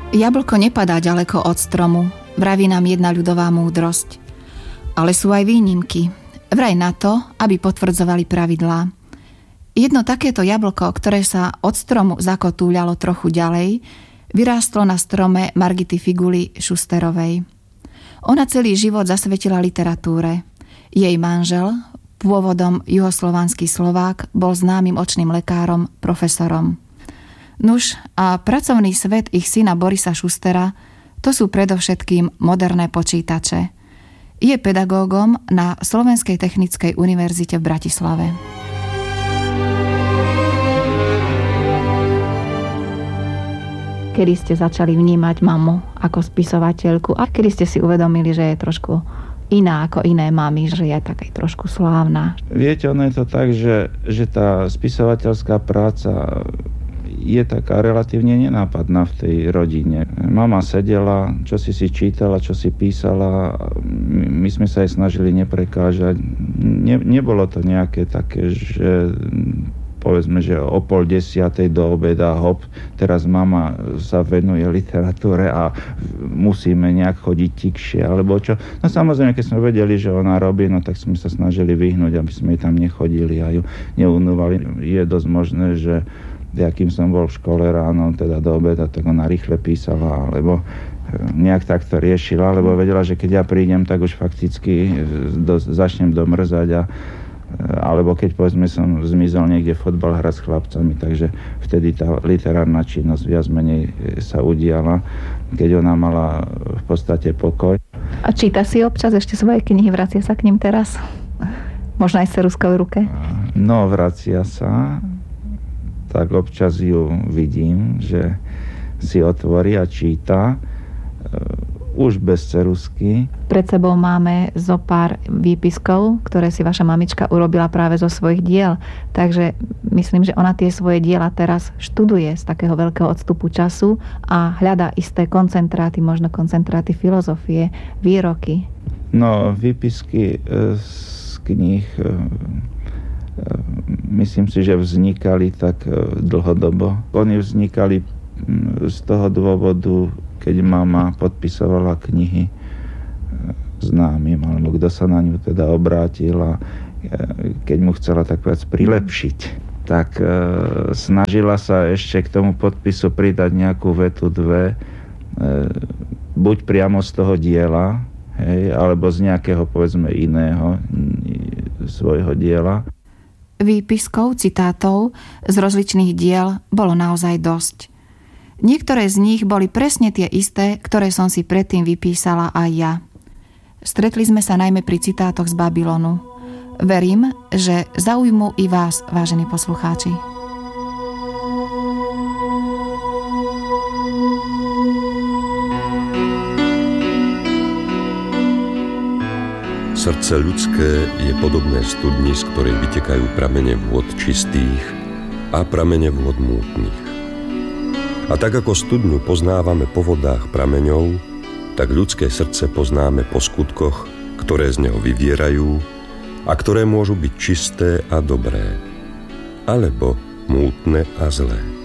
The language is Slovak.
Jablko nepadá ďaleko od stromu, vraví nám jedna ľudová múdrosť. Ale sú aj výnimky. Vraj na to, aby potvrdzovali pravidlá. Jedno takéto jablko, ktoré sa od stromu zakotúľalo trochu ďalej, vyrástlo na strome Margity Figuly Schusterovej. Ona celý život zasvetila literatúre. Jej manžel, pôvodom juhoslovanský Slovák, bol známym očným lekárom, profesorom. Nuž a pracovný svet ich syna Borisa Schustera, to sú predovšetkým moderné počítače. Je pedagógom na Slovenskej technickej univerzite v Bratislave. Kedy ste začali vnímať mamu ako spisovateľku a kedy ste si uvedomili, že je trošku iná ako iné mamy, že je takej trošku slávna? Viete, ono je to tak, že tá spisovateľská práca je taká relatívne nenápadná v tej rodine. Mama sedela, čo si čítala, čo si písala, my sme sa aj snažili neprekážať. Nebolo to nejaké také, že povedzme, že o 9:30 do obeda hop, teraz mama sa venuje literatúre a musíme nejak chodiť tikšie, alebo čo. No samozrejme, keď sme vedeli, že ona robí, no tak sme sa snažili vyhnúť, aby sme tam nechodili a ju neunúvali. Je dosť možné, že kým som bol v škole ráno, teda do obeda, tak ona rýchle písala, alebo nejak takto riešila, lebo vedela, že keď ja prídem, tak už fakticky začnem domrzať alebo keď povedzme som zmizol niekde fotbal hrať s chlapcami, takže vtedy tá literárna činnosť viac menej sa udiala, keď ona mala v podstate pokoj. A číta si občas ešte svoje knihy, vracia sa k ním teraz? Možno aj s ceruzkou v ruke? No, vracia sa. Tak občas ju vidím, že si otvorí a číta, už bez ceruzky. Pred sebou máme zo pár výpiskov, ktoré si vaša mamička urobila práve zo svojich diel, takže myslím, že ona tie svoje diela teraz študuje z takého veľkého odstupu času a hľadá isté koncentráty, možno koncentráty filozofie, výroky. No, výpisky z kníh myslím si, že vznikali tak dlhodobo. Oni vznikali z toho dôvodu, keď mama podpisovala knihy známym, alebo kto sa na ňu teda obrátil a keď mu chcela tak povedať prilepšiť, tak snažila sa ešte k tomu podpisu pridať nejakú vetu, dve, buď priamo z toho diela, hej, alebo z nejakého povedzme iného svojho diela. Výpiskov, citátov z rozličných diel bolo naozaj dosť. Niektoré z nich boli presne tie isté, ktoré som si predtým vypísala aj ja. Stretli sme sa najmä pri citátoch z Babylonu. Verím, že zaujmú i vás, vážení poslucháči. Srdce ľudské je podobné studni, z ktorej vytekajú pramene vôd čistých a pramene vôd mútnych. A tak ako studňu poznávame po vodách prameňov, tak ľudské srdce poznáme po skutkoch, ktoré z neho vyvierajú a ktoré môžu byť čisté a dobré, alebo mútne a zlé.